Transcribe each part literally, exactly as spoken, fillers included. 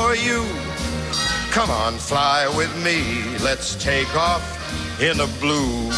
for you. Come on, fly with me. Let's take off in the blue.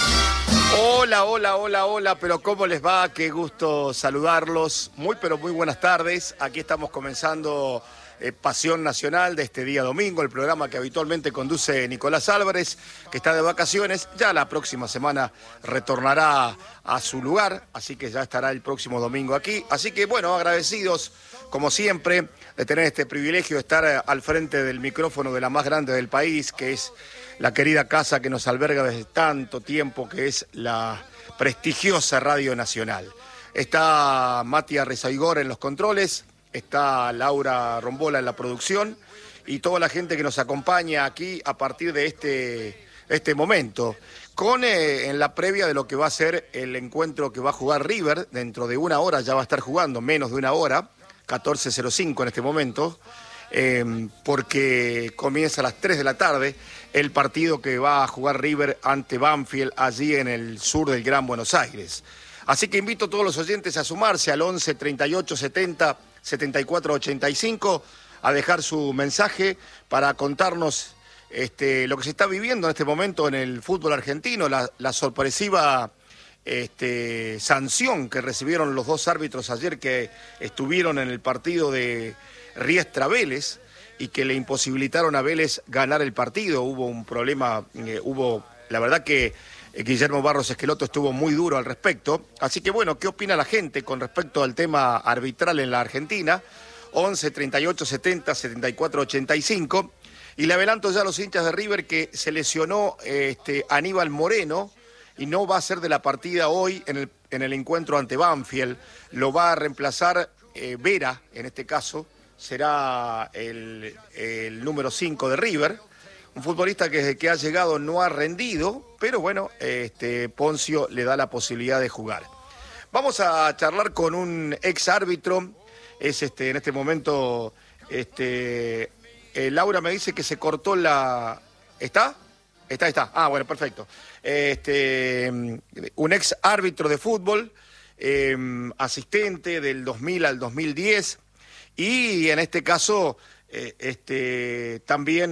Hola, hola, hola, hola, pero ¿cómo les va? Qué gusto saludarlos. Muy, pero muy buenas tardes. Aquí estamos comenzando eh, Pasión Nacional de este día domingo, el programa que habitualmente conduce Nicolás Álvarez, que está de vacaciones. Ya la próxima semana retornará a su lugar, así que ya estará el próximo domingo aquí. Así que, bueno, agradecidos, como siempre, de tener este privilegio de estar al frente del micrófono de la más grande del país, que es la querida casa que nos alberga desde tanto tiempo, que es la prestigiosa Radio Nacional. Está Matías Rezaigor en los controles, está Laura Rombola en la producción y toda la gente que nos acompaña aquí a partir de este, este momento, con eh, en la previa de lo que va a ser el encuentro que va a jugar River. Dentro de una hora ya va a estar jugando, menos de una hora, catorce cero cinco en este momento, eh, porque comienza a las tres de la tarde el partido que va a jugar River ante Banfield allí en el sur del Gran Buenos Aires. Así que invito a todos los oyentes a sumarse al once treinta y ocho setenta setenta y cuatro ochenta y cinco a dejar su mensaje para contarnos este, lo que se está viviendo en este momento en el fútbol argentino, la, la sorpresiva este, sanción que recibieron los dos árbitros ayer que estuvieron en el partido de Riestra Vélez y que le imposibilitaron a Vélez ganar el partido. Hubo un problema, eh, hubo, la verdad que eh, Guillermo Barros Esqueloto estuvo muy duro al respecto. Así que bueno, ¿qué opina la gente con respecto al tema arbitral en la Argentina? once treinta y ocho setenta setenta y cuatro ochenta y cinco. Y le adelanto ya a los hinchas de River que se lesionó este, Aníbal Moreno y no va a ser de la partida hoy en el, en el encuentro ante Banfield. Lo va a reemplazar eh, Vera, en este caso. Será el, el número cinco de River, un futbolista que desde que ha llegado no ha rendido, pero bueno, este, Poncio le da la posibilidad de jugar. Vamos a charlar con un ex árbitro, es este, en este momento, este, eh, Laura me dice que se cortó la... ¿Está? Está, está. Ah, bueno, perfecto. Este, un ex árbitro de fútbol, eh, asistente del dos mil al dos mil diez, y en este caso, eh, este, también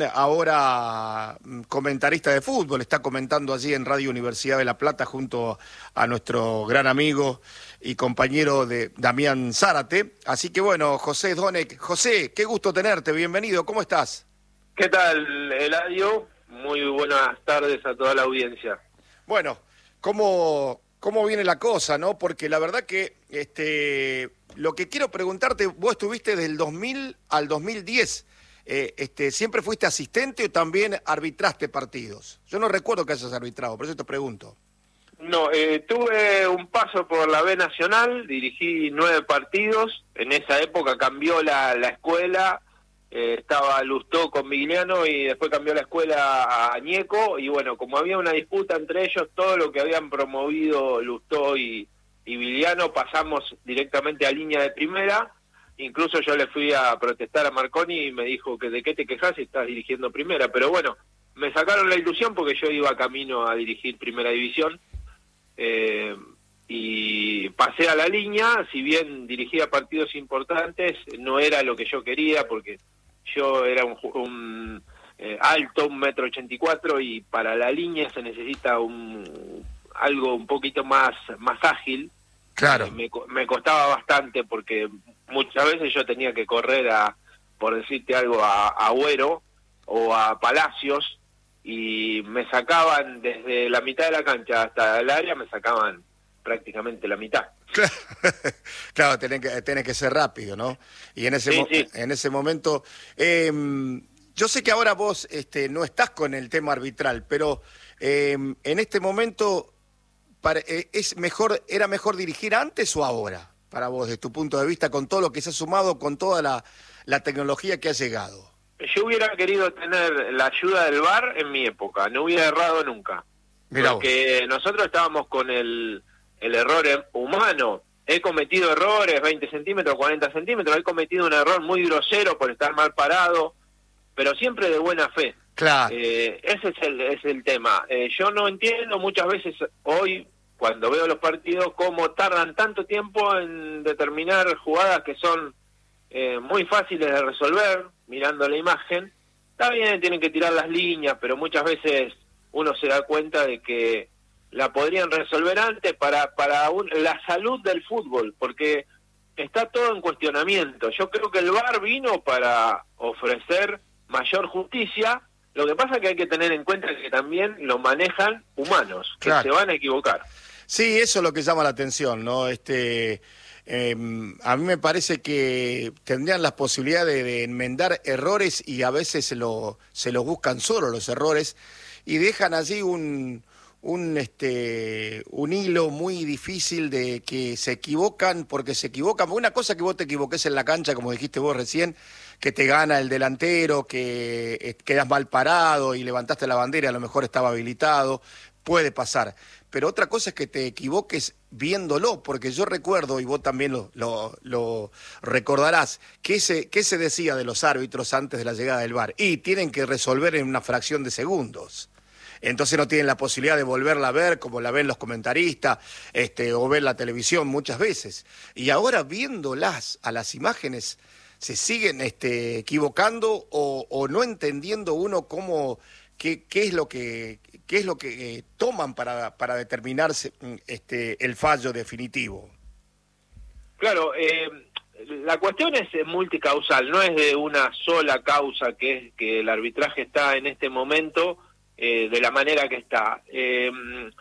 ahora comentarista de fútbol, está comentando allí en Radio Universidad de La Plata junto a nuestro gran amigo y compañero de Damián Zárate. Así que bueno, José Donek. José, qué gusto tenerte, bienvenido, ¿cómo estás? ¿Qué tal, Eladio? Muy buenas tardes a toda la audiencia. Bueno, ¿cómo, cómo viene la cosa, no? Porque la verdad que... este lo que quiero preguntarte, vos estuviste del dos mil al dos mil diez, eh, este, ¿siempre fuiste asistente o también arbitraste partidos? Yo no recuerdo que hayas arbitrado, por eso te pregunto. No, eh, tuve un paso por la B Nacional, dirigí nueve partidos, en esa época cambió la, la escuela, eh, estaba Lustó con Vigliano y después cambió la escuela a Ñeco, y bueno, como había una disputa entre ellos, todo lo que habían promovido Lustó y... y Vigliano pasamos directamente a línea de primera. Incluso yo le fui a protestar a Marconi y me dijo que de qué te quejas si estás dirigiendo primera, pero bueno, me sacaron la ilusión porque yo iba camino a dirigir primera división, eh, y pasé a la línea. Si bien dirigía partidos importantes, no era lo que yo quería, porque yo era un, un eh, alto, un metro ochenta y cuatro, y para la línea se necesita un algo un poquito más, más ágil. Claro. Eh, me, me costaba bastante porque muchas veces yo tenía que correr a, por decirte algo, a, a Agüero o a Palacios, y me sacaban desde la mitad de la cancha hasta el área, me sacaban prácticamente la mitad. Claro, tenés que, tenés que ser rápido, ¿no? Y en ese, sí, mo sí. en ese momento... Eh, yo sé que ahora vos este, no estás con el tema arbitral, pero eh, en este momento... Para, eh, es mejor, ¿era mejor dirigir antes o ahora, para vos, desde tu punto de vista, con todo lo que se ha sumado, con toda la, la tecnología que ha llegado? Yo hubiera querido tener la ayuda del V A R en mi época, no hubiera errado nunca. Mirá porque vos. Nosotros estábamos con el, el error humano. He cometido errores, veinte centímetros, cuarenta centímetros, he cometido un error muy grosero por estar mal parado, pero siempre de buena fe. Claro. Eh, ese es el, es el tema. Eh, yo no entiendo muchas veces hoy, cuando veo los partidos, cómo tardan tanto tiempo en determinar jugadas que son eh, muy fáciles de resolver mirando la imagen. Está bien, tienen que tirar las líneas, pero muchas veces uno se da cuenta de que la podrían resolver antes para para un, la salud del fútbol, porque está todo en cuestionamiento. Yo creo que el V A R vino para ofrecer mayor justicia. Lo que pasa es que hay que tener en cuenta que también lo manejan humanos, que claro. se van a equivocar. Sí, eso es lo que llama la atención, ¿no? Este, eh, a mí me parece que tendrían las posibilidades de, de enmendar errores y a veces se lo, se los buscan solo los errores y dejan allí un, un, este, un hilo muy difícil de que se equivocan porque se equivocan. Una cosa que vos te equivoques en la cancha, como dijiste vos recién, que te gana el delantero, que eh, quedas mal parado y levantaste la bandera, a lo mejor estaba habilitado, puede pasar. Pero otra cosa es que te equivoques viéndolo, porque yo recuerdo, y vos también lo, lo, lo recordarás, ¿qué se, qué se decía de los árbitros antes de la llegada del V A R? Y tienen que resolver en una fracción de segundos. Entonces no tienen la posibilidad de volverla a ver como la ven los comentaristas este, o ver la televisión muchas veces. Y ahora viéndolas a las imágenes se siguen este, equivocando o, o no entendiendo uno cómo, qué, qué es lo que, qué es lo que eh, toman para, para determinarse este, el fallo definitivo. Claro, eh, la cuestión es multicausal, no es de una sola causa que es que el arbitraje está en este momento eh, de la manera que está. Eh,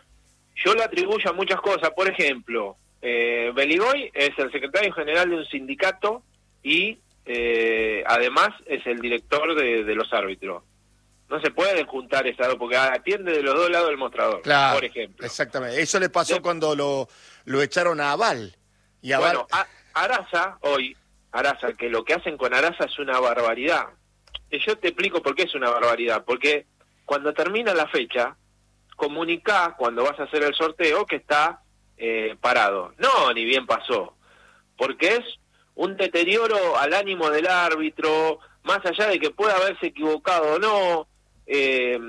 yo le atribuyo a muchas cosas, por ejemplo, eh, Beligoy es el secretario general de un sindicato y eh, además es el director de, de los árbitros. No se puede juntar esas dos, porque atiende de los dos lados del mostrador, claro, por ejemplo. Exactamente, eso le pasó de... cuando lo, lo echaron a Aval. Y Aval... Bueno, a, Araza, hoy, Araza, que lo que hacen con Araza es una barbaridad. Y yo te explico por qué es una barbaridad, porque cuando termina la fecha, comunicá cuando vas a hacer el sorteo que está eh, parado. No, ni bien pasó, porque es un deterioro al ánimo del árbitro, más allá de que pueda haberse equivocado o no. Eh,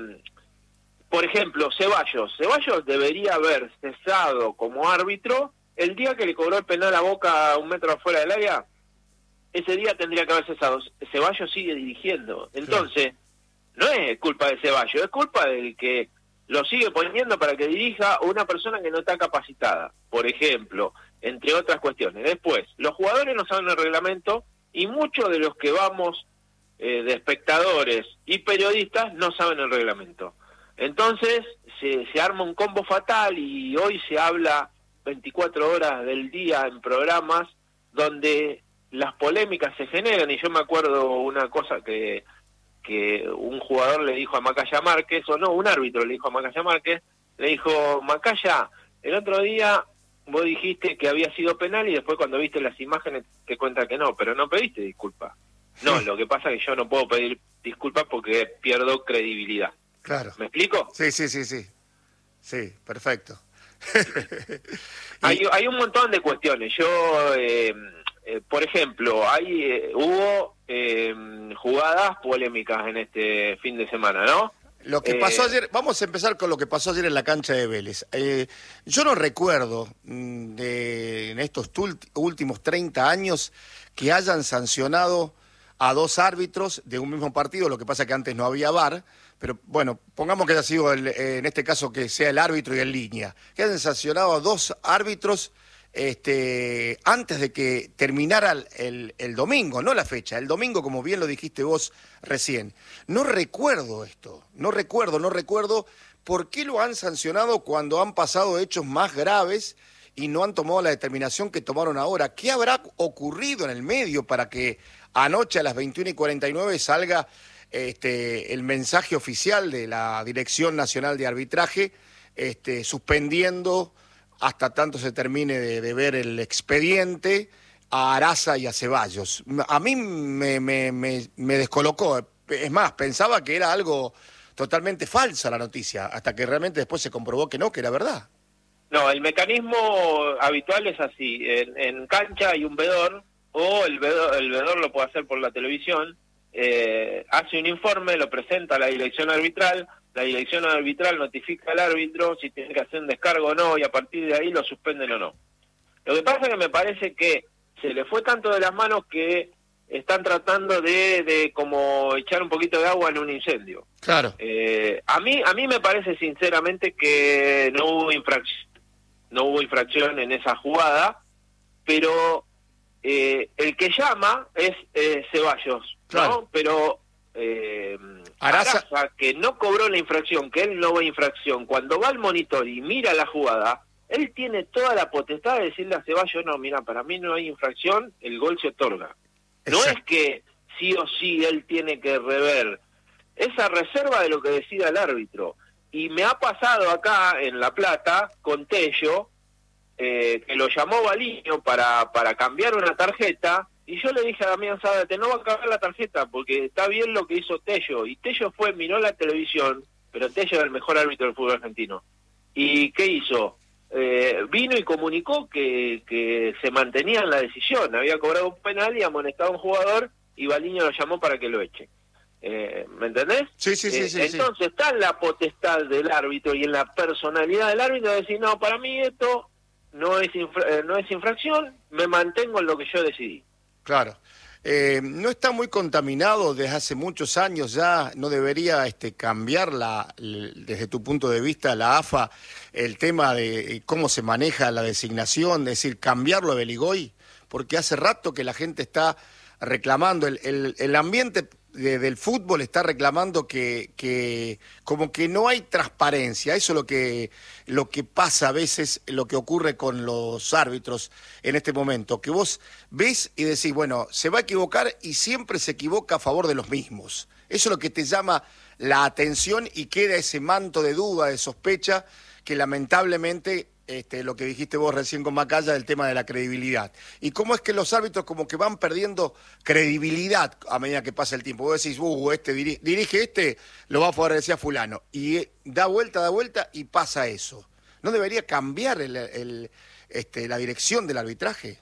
por ejemplo, Ceballos. Ceballos debería haber cesado como árbitro el día que le cobró el penal a Boca a un metro afuera del área. Ese día tendría que haber cesado. Ceballos sigue dirigiendo. Entonces, no es culpa de Ceballos, es culpa del que lo sigue poniendo para que dirija una persona que no está capacitada, por ejemplo, entre otras cuestiones. Después, los jugadores no saben el reglamento y muchos de los que vamos eh, de espectadores y periodistas no saben el reglamento. Entonces, se, se arma un combo fatal y hoy se habla veinticuatro horas del día en programas donde las polémicas se generan. Y yo me acuerdo una cosa que... que un jugador le dijo a Macaya Márquez, o no, un árbitro le dijo a Macaya Márquez, le dijo, Macaya, el otro día vos dijiste que había sido penal y después cuando viste las imágenes te cuenta que no, pero no pediste disculpas. No, lo que pasa es que yo no puedo pedir disculpas porque pierdo credibilidad. Claro. ¿Me explico? Sí, sí, sí, sí. Sí, perfecto. y... hay, hay un montón de cuestiones. Yo... Eh, Eh, por ejemplo, hay eh, hubo eh, jugadas polémicas en este fin de semana, ¿no? Lo que eh, pasó ayer, vamos a empezar con lo que pasó ayer en la cancha de Vélez. Eh, yo no recuerdo mm, de, en estos últimos treinta años que hayan sancionado a dos árbitros de un mismo partido, lo que pasa que antes no había V A R, pero bueno, pongamos que haya sido el, en este caso que sea el árbitro y en línea, que hayan sancionado a dos árbitros Este, antes de que terminara el, el, el domingo, no la fecha, el domingo, como bien lo dijiste vos recién. No recuerdo esto, no recuerdo, no recuerdo por qué lo han sancionado cuando han pasado hechos más graves y no han tomado la determinación que tomaron ahora. ¿Qué habrá ocurrido en el medio para que anoche a las veintiuna y cuarenta y nueve salga este, el mensaje oficial de la Dirección Nacional de Arbitraje este, suspendiendo hasta tanto se termine de, de ver el expediente a Araza y a Ceballos? A mí me, me, me, me descolocó. Es más, pensaba que era algo totalmente falsa la noticia, hasta que realmente después se comprobó que no, que era verdad. No, el mecanismo habitual es así. En, en cancha hay un vedor, o el vedor, el vedor lo puede hacer por la televisión, eh, hace un informe, lo presenta a la dirección arbitral, la dirección arbitral notifica al árbitro si tiene que hacer un descargo o no, y a partir de ahí lo suspenden o no. Lo que pasa es que me parece que se le fue tanto de las manos que están tratando de, de como echar un poquito de agua en un incendio. Claro. Eh, a mí a mí me parece sinceramente que no hubo infracción, no hubo infracción en esa jugada, pero eh, el que llama es eh, Ceballos, claro. ¿no? Pero eh, Araza... Araza, que no cobró la infracción, que él no ve infracción, cuando va al monitor y mira la jugada, él tiene toda la potestad de decirle a Ceballos, no, mira, para mí no hay infracción, el gol se otorga. No Exacto. es que sí o sí él tiene que rever, esa reserva de lo que decida el árbitro. Y me ha pasado acá en La Plata con Tello, eh, que lo llamó Baliño para, para cambiar una tarjeta, y yo le dije a Damián Zárate, no va a cambiar la tarjeta porque está bien lo que hizo Tello. Y Tello fue, miró la televisión, pero Tello era el mejor árbitro del fútbol argentino. ¿Y qué hizo? Eh, vino y comunicó que, que se mantenía en la decisión, había cobrado un penal y amonestado a un jugador y Baliño lo llamó para que lo eche. Eh, ¿Me entendés? Sí, sí, sí. Eh, sí entonces sí. está en la potestad del árbitro y en la personalidad del árbitro de decir, no, para mí esto no es, infra eh, no es infracción, me mantengo en lo que yo decidí. Claro. Eh, no está muy contaminado desde hace muchos años ya, no debería este, cambiar la, desde tu punto de vista la A F A el tema de cómo se maneja la designación, es decir, cambiarlo a Beligoy, porque hace rato que la gente está reclamando, el, el, el ambiente de, del fútbol está reclamando que, que como que no hay transparencia, eso es lo que, lo que pasa a veces, lo que ocurre con los árbitros en este momento, que vos ves y decís, bueno, se va a equivocar y siempre se equivoca a favor de los mismos. Eso es lo que te llama la atención y queda ese manto de duda, de sospecha, que lamentablemente... Este, lo que dijiste vos recién con Macaya del tema de la credibilidad. Y cómo es que los árbitros como que van perdiendo credibilidad a medida que pasa el tiempo. Vos decís, uh, este dirige, dirige este, lo va a favorecer a fulano. Y eh, da vuelta, da vuelta y pasa eso. ¿No debería cambiar el, el, este, la dirección del arbitraje?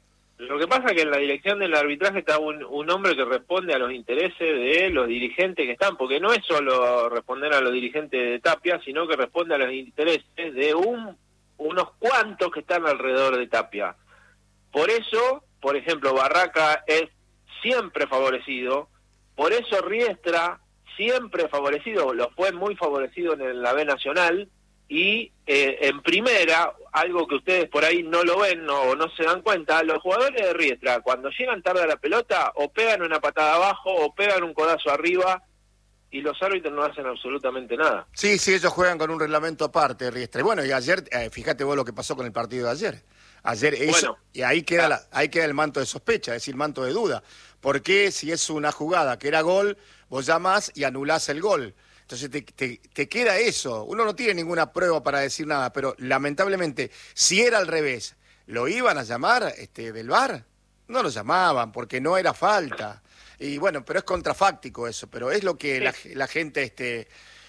Lo que pasa es que en la dirección del arbitraje está un, un hombre que responde a los intereses de los dirigentes que están, porque no es solo responder a los dirigentes de Tapia, sino que responde a los intereses de un unos cuantos que están alrededor de Tapia. Por eso, por ejemplo, Barraca es siempre favorecido, por eso Riestra siempre favorecido, lo fue muy favorecido en la B Nacional, y eh, en primera, algo que ustedes por ahí no lo ven no, o no se dan cuenta, los jugadores de Riestra, cuando llegan tarde a la pelota, o pegan una patada abajo, o pegan un codazo arriba, y los árbitros no hacen absolutamente nada. Sí, sí, ellos juegan con un reglamento aparte, Riestra. Y bueno, y ayer, eh, fíjate vos lo que pasó con el partido de ayer. Ayer eso, bueno, y ahí queda, ah, la, ahí queda el manto de sospecha, es decir, manto de duda. ¿Por qué si es una jugada que era gol, vos llamás y anulás el gol? Entonces te, te, te queda eso. Uno no tiene ninguna prueba para decir nada, pero lamentablemente, si era al revés, ¿lo iban a llamar este, del V A R? No lo llamaban, porque no era falta. Y bueno, pero es contrafáctico eso, pero es lo que la, la gente este,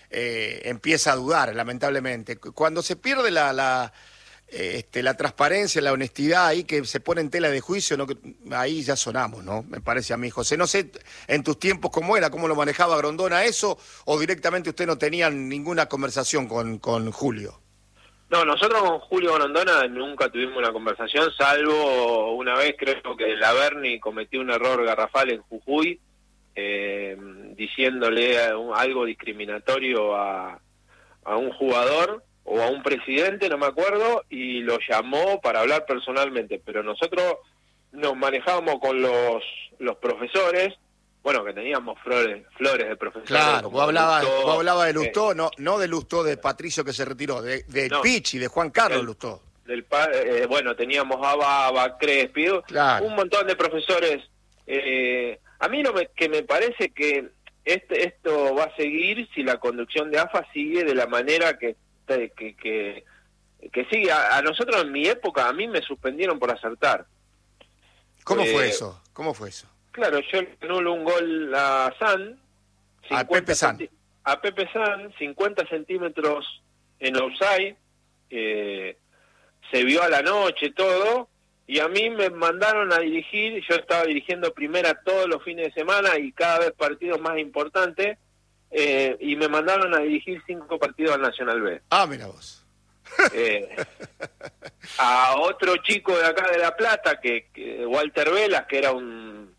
eh, empieza a dudar, lamentablemente. Cuando se pierde la, la, eh, este, la transparencia, la honestidad, ahí que se pone en tela de juicio, ¿no? Ahí ya sonamos, ¿no? Me parece a mí, José. No sé, en tus tiempos cómo era, cómo lo manejaba Grondona eso, o directamente usted no tenía ninguna conversación con, con Julio. No, nosotros con Julio Grondona nunca tuvimos una conversación, salvo una vez creo que la Berni cometió un error garrafal en Jujuy, eh, diciéndole algo discriminatorio a, a un jugador o a un presidente, no me acuerdo, y lo llamó para hablar personalmente, pero nosotros nos manejábamos con los, los profesores, bueno, que teníamos flores, flores de profesores. Claro, vos hablabas Lustó, hablaba de Lustó, eh, no, no de Lustó, de Patricio que se retiró, de, de no, Pichi, de Juan Carlos del, Lustó. Del, eh, bueno, teníamos a Baba, Crespi, claro. Un montón de profesores. Eh, a mí no me, que me parece que este, esto va a seguir si la conducción de A F A sigue de la manera que, que, que, que sigue. A, a nosotros en mi época, a mí me suspendieron por acertar. ¿Cómo eh, fue eso? ¿Cómo fue eso? Claro, yo le anulo un gol a San, a Pepe San, a Pepe San, cincuenta centímetros en offside, eh, se vio a la noche todo, y a mí me mandaron a dirigir, yo estaba dirigiendo primera todos los fines de semana y cada vez partidos más importantes, eh, y me mandaron a dirigir cinco partidos al Nacional B. Ah, mira vos. Eh, a otro chico de acá de La Plata, que, que Walter Velas, que era un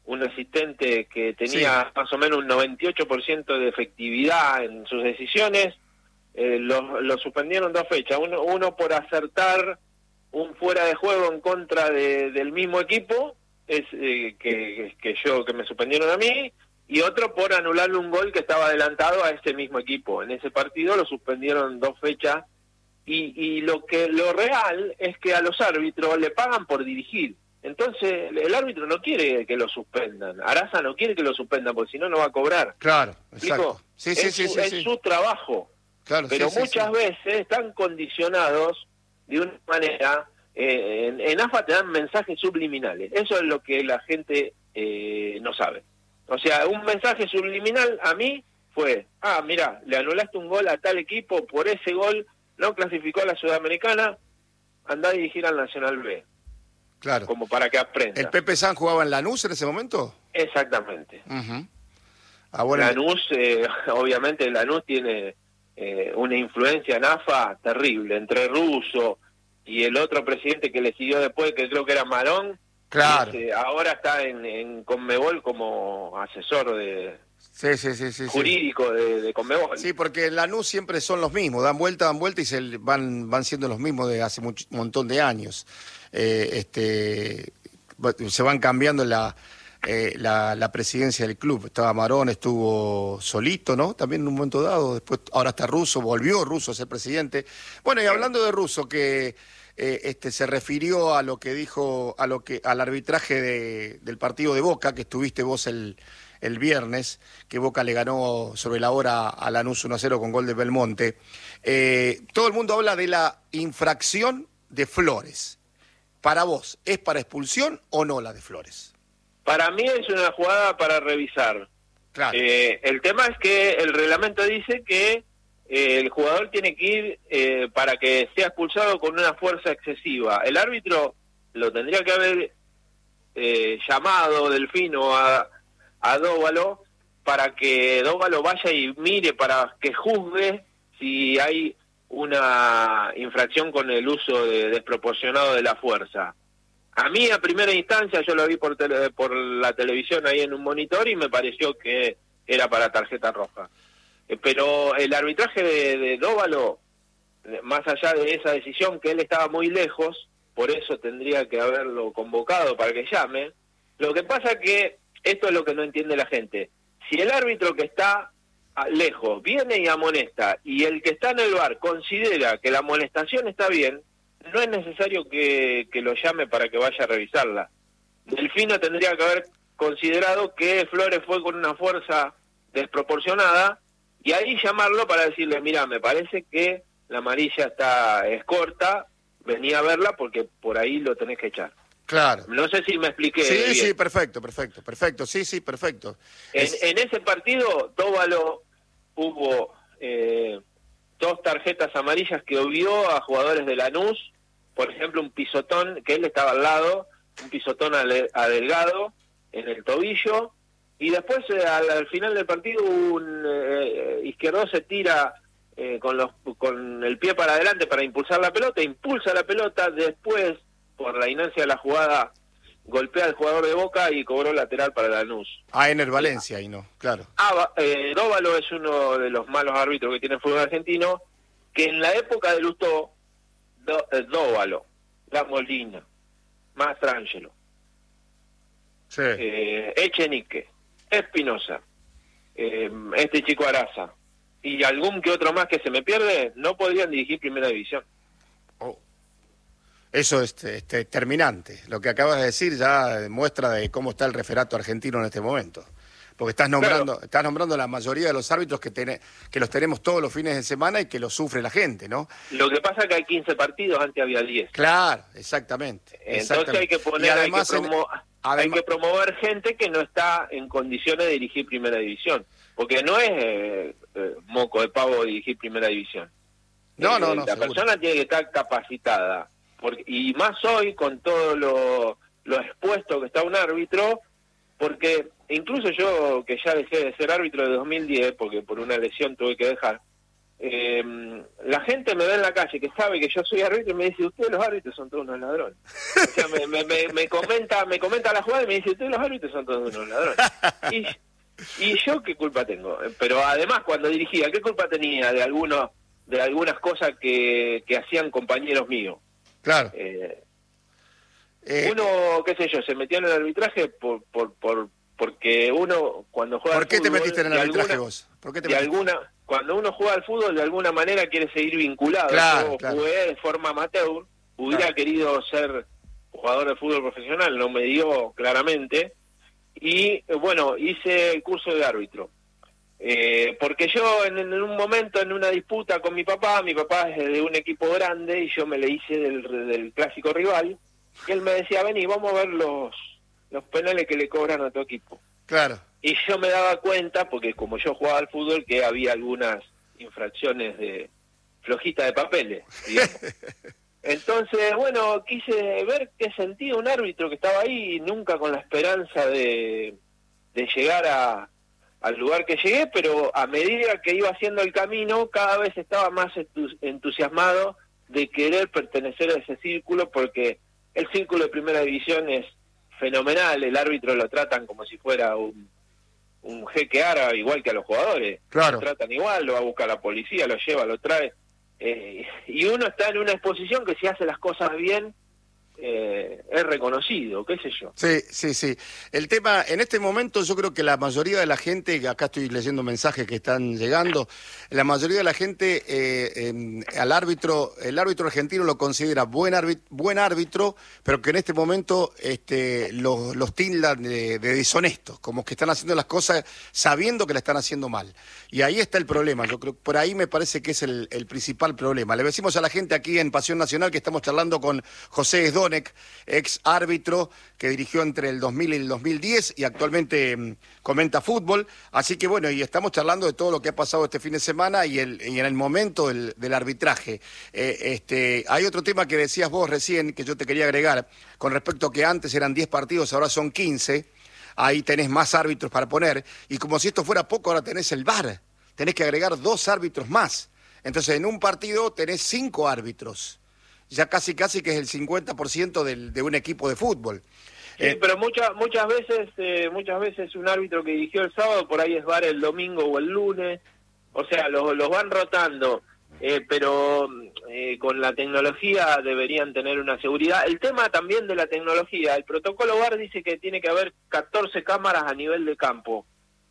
un asistente que tenía sí. más o menos un noventa y ocho por ciento de efectividad en sus decisiones, eh, lo, lo suspendieron dos fechas, uno, uno por acertar un fuera de juego en contra de, del mismo equipo, es eh, que, que yo que me suspendieron a mí, y otro por anularle un gol que estaba adelantado a ese mismo equipo. En ese partido lo suspendieron dos fechas, y, y lo que lo real es que a los árbitros le pagan por dirigir. Entonces, el árbitro no quiere que lo suspendan. Araza no quiere que lo suspendan, porque si no, no va a cobrar. Claro, exacto. Sí, sí, es sí, su, sí, es sí. su trabajo. Claro, pero sí, muchas sí, sí. veces están condicionados de una manera... Eh, en, en A F A te dan mensajes subliminales. Eso es lo que la gente eh, no sabe. O sea, un mensaje subliminal a mí fue, ah, mira, le anulaste un gol a tal equipo, por ese gol no clasificó a la Sudamericana, andá a dirigir al Nacional B. Claro. Como para que aprenda. ¿El Pepe San jugaba en Lanús en ese momento? Exactamente. Uh-huh. Ah, bueno. Lanús, eh, obviamente Lanús tiene eh, una influencia en A F A terrible, entre Russo y el otro presidente que le siguió después, que creo que era Marón. Claro. Ese, ahora está en, en Conmebol como asesor de sí, sí, sí, sí, jurídico sí. De, de Conmebol. Sí, porque en Lanús siempre son los mismos, dan vuelta, dan vuelta y se van van siendo los mismos de hace mucho, un montón de años. Eh, este se van cambiando la, eh, la la presidencia del club. Estaba Marón, estuvo Solito, ¿no? También en un momento dado. Después ahora está Russo, volvió Russo a ser presidente. Bueno, y hablando de Russo, que eh, este se refirió a lo que dijo, a lo que al arbitraje de, del partido de Boca, que estuviste vos el el viernes, que Boca le ganó sobre la hora a Lanús uno a cero con gol de Belmonte. Eh, todo el mundo habla de la infracción de Flores. Para vos, ¿es para expulsión o no la de Flores? Para mí es una jugada para revisar. Claro. Eh, el tema es que el reglamento dice que eh, el jugador tiene que ir eh, para que sea expulsado con una fuerza excesiva. El árbitro lo tendría que haber eh, llamado Delfino a, a Dóvalo para que Dóvalo vaya y mire, para que juzgue si hay una infracción con el uso de, desproporcionado de la fuerza. A mí a primera instancia yo lo vi por tele, por la televisión ahí en un monitor y me pareció que era para tarjeta roja. Eh, pero el arbitraje de, de Dóvalo, más allá de esa decisión que él estaba muy lejos, por eso tendría que haberlo convocado para que llame. Lo que pasa que esto es lo que no entiende la gente. Si el árbitro que está lejos viene y amonesta y el que está en el bar considera que la amonestación está bien, no es necesario que, que lo llame para que vaya a revisarla. Delfino tendría que haber considerado que Flores fue con una fuerza desproporcionada y ahí llamarlo para decirle, mira, me parece que la amarilla está es corta, vení a verla porque por ahí lo tenés que echar. Claro. No sé si me expliqué Sí, bien. sí, perfecto, perfecto, perfecto, sí, sí, perfecto. En, es... en ese partido, Dóvalo hubo eh, dos tarjetas amarillas que obvió a jugadores de Lanús, por ejemplo, un pisotón, que él estaba al lado, un pisotón a, a Delgado en el tobillo, y después eh, al, al final del partido un eh, Izquierdo se tira eh, con, los, con el pie para adelante para impulsar la pelota, impulsa la pelota, después por la inercia de la jugada golpea al jugador de Boca y cobró lateral para Lanús. Ah, Ener Valencia y no, claro. Ah, eh, Dóvalo es uno de los malos árbitros que tiene el fútbol argentino, que en la época de Lustó, Do, eh, Dóvalo, La Molina, Mastrangelo, sí. eh, Echenique, Espinosa, eh, este chico Araza, y algún que otro más que se me pierde, no podrían dirigir Primera División. Oh. Eso es este, terminante. Lo que acabas de decir ya muestra de cómo está el referato argentino en este momento. Porque estás nombrando, claro. estás nombrando la mayoría de los árbitros que, ten, que los tenemos todos los fines de semana y que los sufre la gente, ¿no? Lo que pasa es que hay quince partidos, antes había diez. Claro, exactamente. Entonces exactamente. hay que poner, además, hay, que promo en, hay además, que promover gente que no está en condiciones de dirigir Primera División. Porque no es eh, eh, moco de pavo dirigir Primera División. No, eh, no, no. La seguro. persona tiene que estar capacitada. Porque, y más hoy con todo lo, lo expuesto que está un árbitro, porque incluso yo que ya dejé de ser árbitro de dos mil diez, porque por una lesión tuve que dejar, eh, la gente me ve en la calle que sabe que yo soy árbitro y me dice, ustedes los árbitros son todos unos ladrones. O sea, me, me, me, me comenta me comenta la jugada y me dice, ustedes los árbitros son todos unos ladrones. Y, y yo qué culpa tengo. Pero además cuando dirigía, ¿qué culpa tenía de algunos de algunas cosas que, que hacían compañeros míos? Claro. Eh, Eh, uno, qué sé yo, se metió en el arbitraje por por por porque uno cuando juega ¿Por qué al te fútbol, metiste en el de arbitraje alguna, vos? ¿Por qué te de metiste? alguna cuando uno juega al fútbol de alguna manera quiere seguir vinculado. Claro, Yo claro. jugué de forma amateur, hubiera Claro. querido ser jugador de fútbol profesional, no me dio claramente, y eh, bueno, hice el curso de árbitro. Eh, porque yo en, en un momento, en una disputa con mi papá, mi papá es de un equipo grande y yo me le hice del, del clásico rival, y él me decía, vení, vamos a ver los, los penales que le cobran a tu equipo. Claro. Y yo me daba cuenta, porque como yo jugaba al fútbol, que había algunas infracciones de flojita de papeles, digamos. Entonces, bueno, quise ver qué sentía un árbitro que estaba ahí, nunca con la esperanza de, de llegar a, al lugar que llegué, pero a medida que iba haciendo el camino, cada vez estaba más entu- entusiasmado de querer pertenecer a ese círculo, porque el círculo de primera división es fenomenal, el árbitro lo tratan como si fuera un, un jeque árabe, igual que a los jugadores. Claro. Lo tratan igual, lo va a buscar la policía, lo lleva, lo trae. Eh, y uno está en una exposición que si hace las cosas bien, eh, es reconocido, qué sé yo. Sí, sí, sí. El tema, en este momento yo creo que la mayoría de la gente, que acá estoy leyendo mensajes que están llegando, la mayoría de la gente eh, eh, al árbitro, el árbitro argentino lo considera buen árbitro, buen árbitro, pero que en este momento este, los, los tildan de, de deshonestos, como que están haciendo las cosas sabiendo que la están haciendo mal. Y ahí está el problema, yo creo, por ahí me parece que es el, el principal problema. Le decimos a la gente aquí en Pasión Nacional que estamos charlando con José Esdónec, ex árbitro que dirigió entre el dos mil y el dos mil diez y actualmente mmm, comenta fútbol. Así que bueno, y estamos charlando de todo lo que ha pasado este fin de semana y, el, y en el momento del, del arbitraje. Eh, este, hay otro tema que decías vos recién, que yo te quería agregar, con respecto a que antes eran diez partidos, ahora son quince. Ahí tenés más árbitros para poner, y como si esto fuera poco, ahora tenés el V A R, tenés que agregar dos árbitros más. Entonces, en un partido tenés cinco árbitros, ya casi casi que es el cincuenta por ciento del, de un equipo de fútbol. Sí, Eh, pero muchas muchas veces eh, muchas veces un árbitro que dirigió el sábado por ahí es V A R el domingo o el lunes, o sea, los, los van rotando, eh, pero eh, con la tecnología deberían tener una seguridad. El tema también de la tecnología, el protocolo V A R dice que tiene que haber catorce cámaras a nivel de campo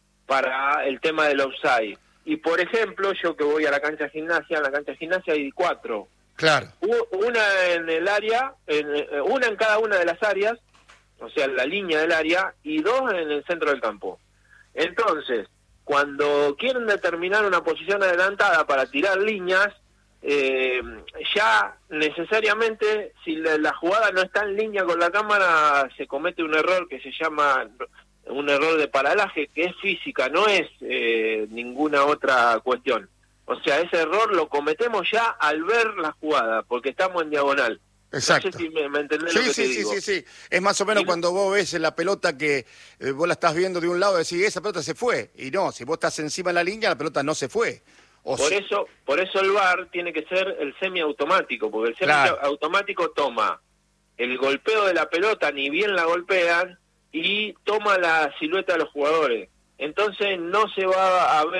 para el tema del offside. Y por ejemplo, yo que voy a la cancha de gimnasia, en la cancha de gimnasia hay cuatro. claro, Una en el área, en, una en cada una de las áreas, o sea, la línea del área, y dos en el centro del campo. Entonces, cuando quieren determinar una posición adelantada para tirar líneas, eh, ya necesariamente, si la, la jugada no está en línea con la cámara, se comete un error que se llama un error de paralaje, que es física, no es eh, ninguna otra cuestión. O sea, ese error lo cometemos ya al ver la jugada, porque estamos en diagonal. exacto. No sé si me, me entendés Sí, lo que sí, te sí, digo. sí, sí. Es más o menos Y- cuando vos ves la pelota que eh, vos la estás viendo de un lado y decís, esa pelota se fue. Y no, si vos estás encima de la línea, la pelota no se fue. O Por si- eso, por eso el V A R tiene que ser el semiautomático, porque el Claro. semiautomático toma el golpeo de la pelota, ni bien la golpean, y toma la silueta de los jugadores. Entonces no se va a ver